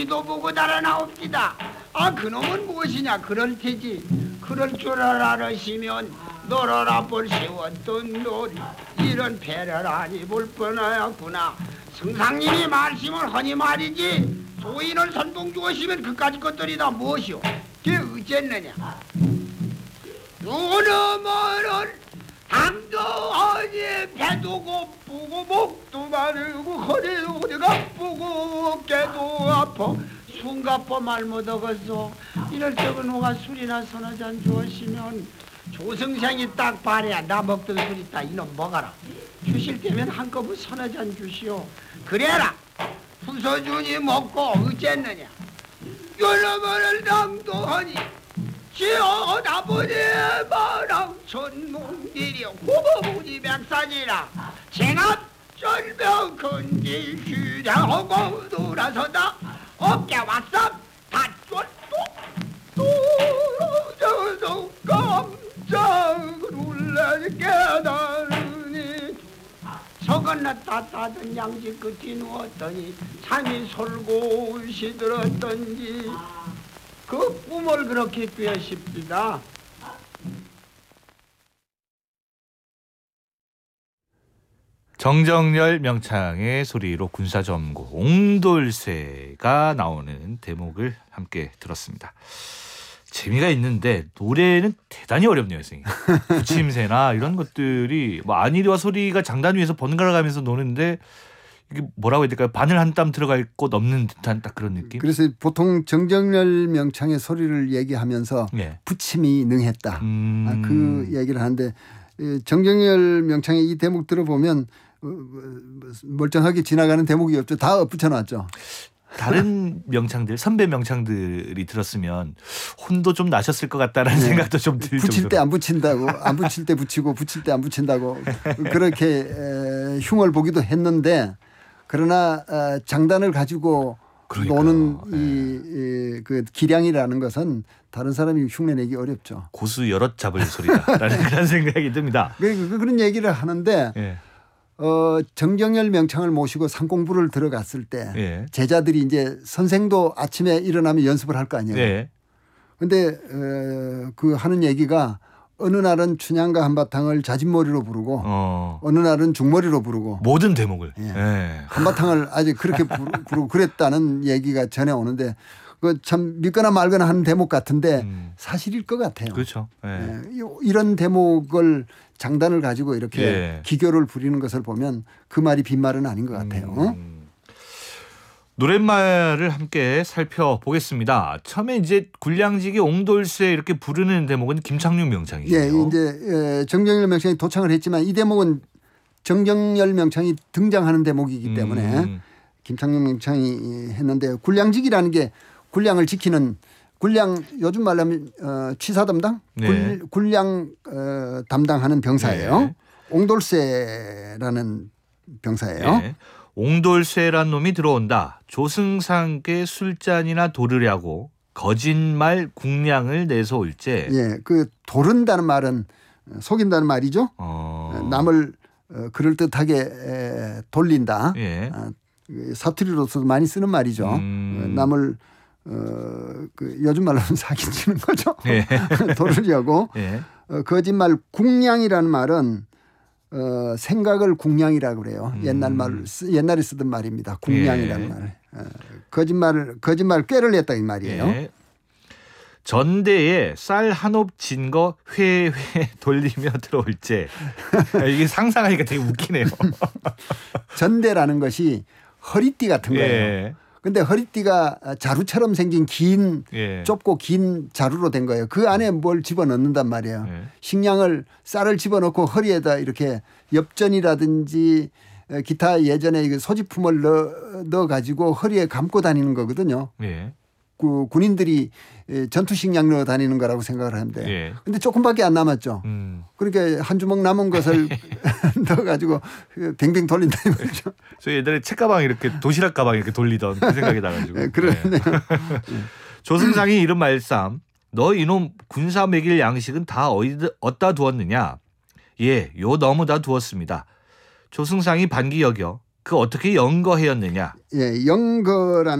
도 보고 달아나옵니다. 아, 그놈은 무엇이냐 그럴 테지. 그럴 줄 알았으면 너러라 볼 세웠던 놀이 이런 배를 아니 볼 뻔하였구나. 승상님이 말씀을 하니 말이지 소인을 선봉 주었으면 그까지 것들이 다 무엇이오? 그게 어쨌느냐. 요놈은 당도 어디 배도 고프고 목도 마르고 허리도 어디가 아프고 어깨도 아파 숨가빠 말 못하겠어. 이럴 적은 누가 술이나 서너 잔 주었으면 조승생이 딱 바래야 나 먹던 술 있다 이놈 먹어라. 주실 때면 한꺼번에 서너 잔 주시오. 그래라 후서준이 먹고 어쨌느냐. 요놈을 당도하니 지어다보니 마랑천몽길이 호보무지 백산이라 제가 절벽 근질 휴대하고 돌아서다 어깨 왔어 다쫄 떨어져서 깜짝 놀라 깨달으니 서건났다 따던 양지 끝이 누웠더니 잠이 솔곳이 들었던지 그 꿈을 그렇게 꿰십니다. 정정열 명창의 소리로 군사점고 옹돌새가 나오는 대목을 함께 들었습니다. 재미가 있는데 노래는 대단히 어렵네요, 선생님. 부침새나 이런 것들이 뭐 안일이와 소리가 장단 위에서 번갈아 가면서 노는데 이게 뭐라고 해야 될까요? 바늘 한 땀 들어가 있고 넘는 듯한 딱 그런 느낌. 그래서 보통 정정열 명창의 소리를 얘기하면서 네. 부침이 능했다. 그 얘기를 하는데 정정열 명창의 이 대목 들어보면 멀쩡하게 지나가는 대목이 없죠. 다 엎붙여놨죠. 다른 명창들, 선배 명창들이 들었으면 혼도 좀 나셨을 것 같다라는 생각도 좀 들 정도로. 붙일 때 안 붙인다고, 안 붙일 때 붙이고 붙일 때 안 붙인다고 그렇게 흉을 보기도 했는데 그러나 장단을 가지고 그러니까요. 노는 그 기량이라는 것은 다른 사람이 흉내내기 어렵죠. 고수 여럿 잡을 소리다라는 그런 생각이 듭니다. 그런 얘기를 하는데 예. 정정열 명창을 모시고 상공부를 들어갔을 때 예. 제자들이 이제 선생도 아침에 일어나면 연습을 할 거 아니에요. 예. 근데 그 하는 얘기가 어느 날은 춘향가 한바탕을 자진머리로 부르고 어느 날은 중머리로 부르고 모든 대목을 예. 한바탕을 아직 그렇게 부르고 그랬다는 얘기가 전해 오는데 그 참 믿거나 말거나 하는 대목 같은데 사실일 것 같아요. 그렇죠. 예. 이런 대목을 장단을 가지고 이렇게 예. 기교를 부리는 것을 보면 그 말이 빈말은 아닌 것 같아요. 노랫말을 함께 살펴보겠습니다. 처음에 이제 굴량지기 옹돌새 이렇게 부르는 대목은 김창룡 명창이죠. 예, 이제 정정열 명창이 도창을 했지만 이 대목은 정정열 명창이 등장하는 대목이기 때문에 김창룡 명창이 했는데 굴량지기라는 게 굴량을 지키는 굴량 요즘 말하면 취사 담당 네. 굴량 담당하는 병사예요. 네. 옹돌새라는 병사예요. 네. 옹돌새란 놈이 들어온다. 조승상께 술잔이나 도르려고 거짓말 궁량을 내서 올제. 예, 그 도른다는 말은 속인다는 말이죠. 남을 그럴듯하게 돌린다. 예. 사투리로서도 많이 쓰는 말이죠. 남을 그 요즘 말로 사기치는 거죠. 예. 도르려고. 예. 거짓말 궁량이라는 말은 생각을 궁량이라고 그래요. 옛날에 쓰던 말입니다. 궁량이라는 예. 말. 거짓말 꾀를 냈다 이 말이에요. 예. 전대에 쌀 한 옵 진 거 회회 돌리며 들어올제. 이게 상상하니까 되게 웃기네요. 전대라는 것이 허리띠 같은 거예요. 예. 근데 허리띠가 자루처럼 생긴 긴 예. 좁고 긴 자루로 된 거예요. 그 안에 뭘 집어넣는단 말이에요. 예. 식량을 쌀을 집어넣고 허리에다 이렇게 엽전이라든지 기타 예전에 소지품을 넣어 가지고 허리에 감고 다니는 거거든요. 예. 그 군인들이 전투 식량 넣어 다니는 거라고 생각을 하는데 예. 근데 조금밖에 안 남았죠. 그러니까 한 주먹 남은 것을 넣어 가지고 뱅뱅 돌린다 이거죠. 저 옛날에 책가방 이렇게 도시락 가방 이렇게 돌리던 그 생각이 나가지고. 네, 그러네요. 조승상이 이른 말씀, 너 이놈 군사 먹일 양식은 다 어디다 두었느냐? 예, 요 너무다 두었습니다. 조승상이 반기 여겨 그 어떻게 영거하였느냐? 예, 영거라는